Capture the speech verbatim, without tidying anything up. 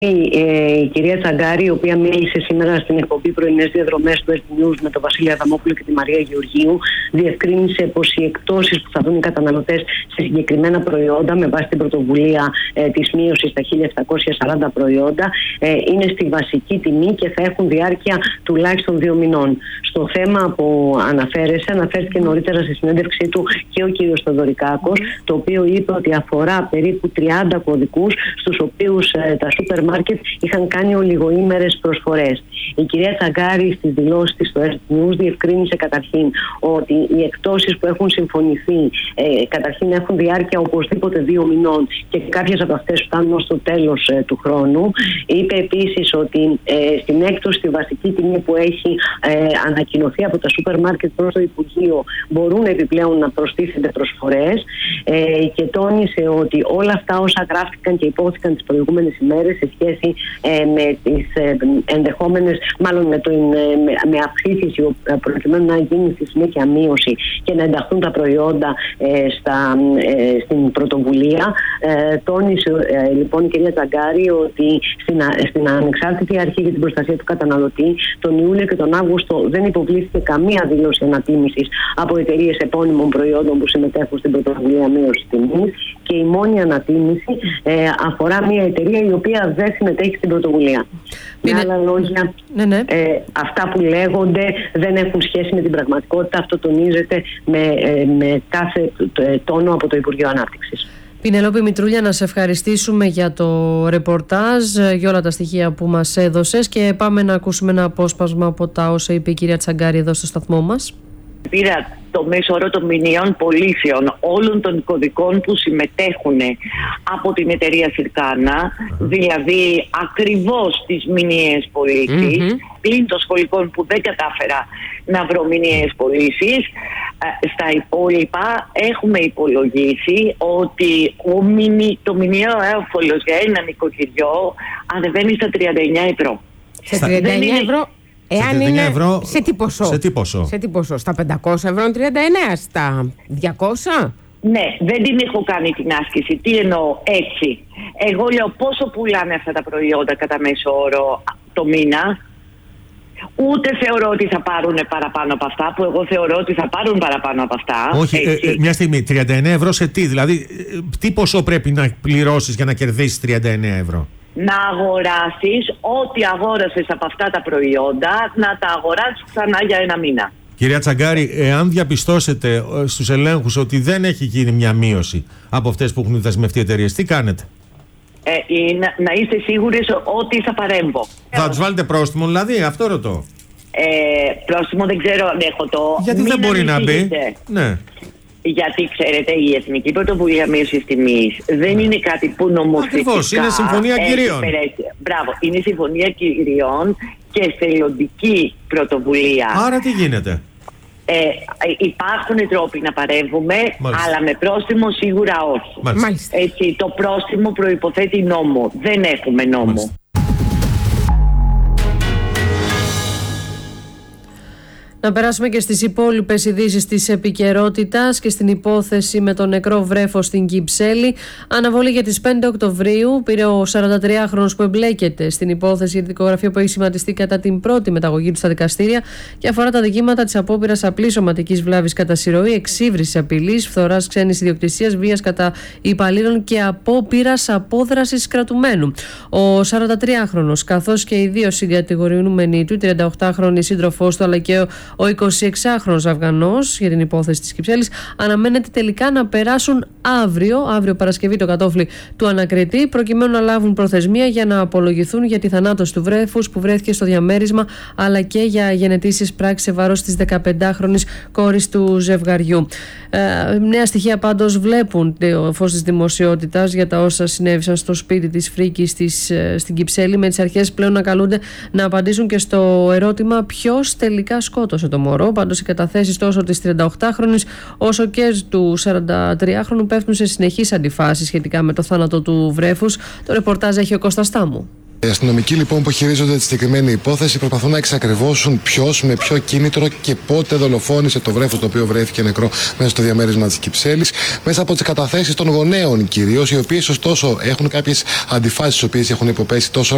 Η κυρία Τσαγκάρη, η οποία μίλησε σήμερα στην εκπομπή Πρωινές Διαδρομές του Earth News με τον Βασίλη Αδαμόπουλο και τη Μαρία Γεωργίου, διευκρίνησε πως οι εκτόσεις που θα δουν οι καταναλωτές σε συγκεκριμένα προϊόντα, με βάση την πρωτοβουλία ε, της μείωσης στα χίλια επτακόσια σαράντα προϊόντα, ε, είναι στη βασική τιμή και θα έχουν διάρκεια τουλάχιστον δύο μηνών. Στο θέμα που αναφέρεσαι, αναφέρθηκε νωρίτερα στη συνέντευξή του και ο κύριος Θεοδωρικάκος, το οποίο είπε ότι αφορά περίπου τριάντα κωδικούς, στους οποίους ε, τα σούπερ μάρκετ είχαν κάνει ολιγοήμερες προσφορές. Η κυρία Τσαγκάρη στις δηλώσεις της στο Earth News διευκρίνησε καταρχήν ότι οι εκτόσεις που έχουν συμφωνηθεί ε, καταρχήν έχουν διάρκεια οπωσδήποτε δύο μηνών και κάποιες από αυτές φτάνουν ως το τέλος ε, του χρόνου. Είπε επίσης ότι ε, στην έκπτωση στη βασική τιμή που έχει ε, ανακοινωθεί από τα σούπερ μάρκετ προς το Υπουργείο μπορούν επιπλέον να προστίθενται προσφορές ε, και τόνισε ότι όλα αυτά όσα γράφτηκαν και υπόθηκαν τις προηγούμενες ημέρες σε σχέση ε, με τις ε, ενδεχόμενες, μάλλον με, το, ε, με, με αυξήσεις προκειμένου να γίνει στη συνέχεια μείωση και να ενταχθούν τα προϊόντα ε, στα, ε, στην πρωτοβουλία. Ε, τόνισε ε, λοιπόν η κυρία Τσαγκάρη ότι στην, στην ανεξάρτητη αρχή για την προστασία του καταναλωτή τον Ιούλιο και τον Αύγουστο δεν υποβλήθηκε καμία δήλωση ανατίμησης από εταιρείες επώνυμων προϊόντων που συμμετέχουν στην πρωτοβουλία μείωσης τιμής και η μόνη ανατίμηση ε, αφορά μια εταιρεία η οποία δεν συμμετέχει στην πρωτοβουλία. Με άλλα λόγια, ναι, ναι. Ε, αυτά που λέγονται δεν έχουν σχέση με την πραγματικότητα. Αυτό τονίζεται με, ε, με κάθε τόνο από το Υπουργείο Ανάπτυξης. Πινελόπη Μητρούλια, να σε ευχαριστήσουμε για το ρεπορτάζ, για όλα τα στοιχεία που μας έδωσες και πάμε να ακούσουμε ένα απόσπασμα από τα όσα είπε η κυρία Τσαγκάρη εδώ στο σταθμό μας. Πήρα το μέσο όρο των μηνιαίων πωλήσεων όλων των κωδικών που συμμετέχουν από την εταιρεία Συρκάνα, mm-hmm. δηλαδή ακριβώς τις μηνιαίες πωλήσεις, mm-hmm. πλην των σχολικών που δεν κατάφερα να βρω μηνιαίες πωλήσεις. Στα υπόλοιπα έχουμε υπολογίσει ότι ο μηνι, το μηνιαίο έμφωλος για ένα νοικοκυριό ανεβαίνει στα τριάντα εννιά ευρώ. Σε τριάντα εννιά ευρώ. Εάν είναι ευρώ, σε τι ποσό? Σε τι ποσό? Σε τι ποσό? Στα πεντακόσια ευρώ τριάντα εννιά, στα διακόσια? Ναι, δεν την έχω κάνει την άσκηση. Τι εννοώ έτσι? Εγώ λέω πόσο πουλάνε αυτά τα προϊόντα κατά μέσο όρο το μήνα. Ούτε θεωρώ ότι θα πάρουν παραπάνω από αυτά, που εγώ θεωρώ ότι θα πάρουν παραπάνω από αυτά. Όχι, ε, ε, μια στιγμή, τριάντα εννιά ευρώ σε τι? Δηλαδή, ε, τι ποσό πρέπει να πληρώσεις για να κερδίσεις τριάντα εννιά ευρώ? Να αγοράσεις ό,τι αγόρασες από αυτά τα προϊόντα, να τα αγοράσεις ξανά για ένα μήνα. Κυρία Τσαγκάρη, εάν διαπιστώσετε στους ελέγχους ότι δεν έχει γίνει μια μείωση από αυτές που έχουν δεσμευτεί εταιρείες, τι κάνετε? Ε, να, να είστε σίγουρες ότι θα παρέμβω. Θα τους βάλετε πρόστιμο, δηλαδή, αυτό ρωτώ. Ε, πρόστιμο δεν ξέρω αν έχω το. Γιατί δεν μπορεί να μπει. Ναι. Γιατί ξέρετε, η Εθνική Πρωτοβουλία Μείωσης Τιμής δεν είναι κάτι που νομοθετικά. Ακριβώς, είναι συμφωνία κυρίων. Μπράβο, είναι συμφωνία κυριών και θελοντική πρωτοβουλία. Άρα τι γίνεται? Ε, υπάρχουν τρόποι να παρέμβουμε, μάλιστα, αλλά με πρόστιμο σίγουρα όχι. Μάλιστα. Έτσι, το πρόστιμο προϋποθέτει νόμο. Δεν έχουμε νόμο. Μάλιστα. Να περάσουμε και στις υπόλοιπες ειδήσεις της επικαιρότητας και στην υπόθεση με το νεκρό βρέφος στην Κυψέλη. Αναβολή για τις πέντε Οκτωβρίου πήρε ο σαραντατριάχρονος που εμπλέκεται στην υπόθεση για την δικογραφία που έχει σχηματιστεί κατά την πρώτη μεταγωγή του στα δικαστήρια και αφορά τα δικήματα της απόπειρας απλής σωματικής βλάβης κατά συρροή, εξύβρισης απειλής, φθοράς ξένης ιδιοκτησίας, βίας κατά υπαλλήλων και απόπειρας απόδρασης κρατουμένου. Ο σαραντατριάχρονος, καθώς και οι δύο συγκατηγορούμενοι του, η τριανταοκτάχρονη σύντροφός του αλλά και ο εικοσιεξάχρονος Αφγανός για την υπόθεση της Κυψέλης, αναμένεται τελικά να περάσουν αύριο, αύριο Παρασκευή, το κατόφλι του ανακριτή, προκειμένου να λάβουν προθεσμία για να απολογηθούν για τη θανάτωση του βρέφους που βρέθηκε στο διαμέρισμα, αλλά και για γενετήσεις πράξεις σε βάρος της δεκαπεντάχρονης κόρης του ζευγαριού. Ε, νέα στοιχεία πάντως βλέπουν το φως της δημοσιότητας για τα όσα συνέβησαν στο σπίτι της Φρίκης της, στην Κυψέλη, με τις αρχές πλέον να καλούνται να απαντήσουν και στο ερώτημα ποιος τελικά σκότωσε το μωρό. Πάντως οι καταθέσεις τόσο της τριανταοκτάχρονης όσο και του σαραντατριάχρονου πέφτουν σε συνεχείς αντιφάσεις σχετικά με το θάνατο του βρέφους. Το ρεπορτάζ έχει ο Κώστας Τάμου. Οι αστυνομικοί λοιπόν που χειρίζονται τη συγκεκριμένη υπόθεση προσπαθούν να εξακριβώσουν ποιος, με ποιο κίνητρο και πότε δολοφόνησε το βρέφος το οποίο βρέθηκε νεκρό μέσα στο διαμέρισμα της Κυψέλης, μέσα από τις καταθέσεις των γονέων κυρίως, οι οποίες ωστόσο έχουν κάποιες αντιφάσεις, τις οποίες έχουν υποπέσει τόσο